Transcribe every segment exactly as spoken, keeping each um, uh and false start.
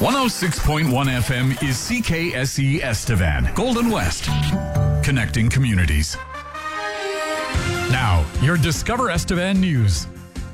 one oh six point one F M is C K S E Estevan, Golden West, connecting communities. Now, your Discover Estevan news.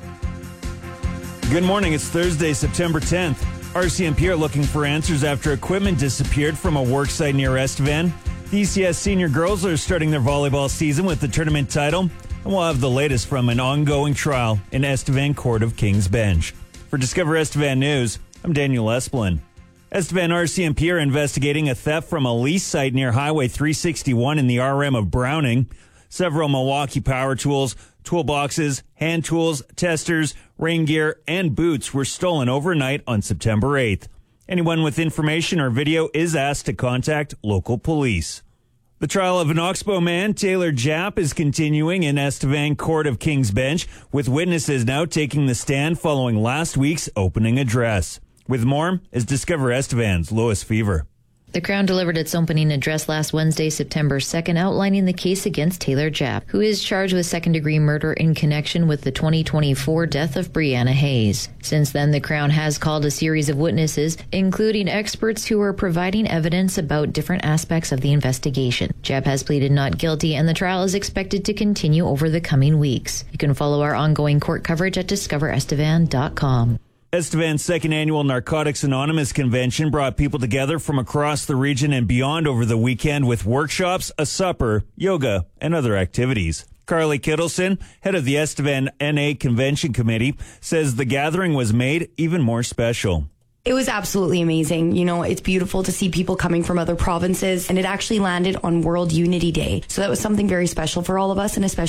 Good morning. It's Thursday, September tenth. R C M P are looking for answers after equipment disappeared from a worksite near Estevan. The E C S senior girls are starting their volleyball season with the tournament title, and we'll have the latest from an ongoing trial in Estevan Court of King's Bench. For Discover Estevan News, I'm Daniel Esplin. Estevan R C M P are investigating a theft from a lease site near Highway three sixty-one in the R M of Browning. Several Milwaukee power tools, toolboxes, hand tools, testers, rain gear, and boots were stolen overnight on September eighth. Anyone with information or video is asked to contact local police. The trial of an Oxbow man, Taylor Japp, is continuing in Estevan Court of King's Bench, with witnesses now taking the stand following last week's opening address. With more is Discover Estevan's Lois Fever. The Crown delivered its opening address last Wednesday, September second, outlining the case against Taylor Japp, who is charged with second-degree murder in connection with the twenty twenty-four death of Brianna Hayes. Since then, the Crown has called a series of witnesses, including experts who are providing evidence about different aspects of the investigation. Japp has pleaded not guilty, and the trial is expected to continue over the coming weeks. You can follow our ongoing court coverage at discover estevan dot com. Estevan's second annual Narcotics Anonymous convention brought people together from across the region and beyond over the weekend with workshops, a supper, yoga, and other activities. Carly Kittleson, head of the Estevan N A Convention Committee, says the gathering was made even more special. It was absolutely amazing. You know, it's beautiful to see people coming from other provinces, and it actually landed on World Unity Day. So that was something very special for all of us, and especially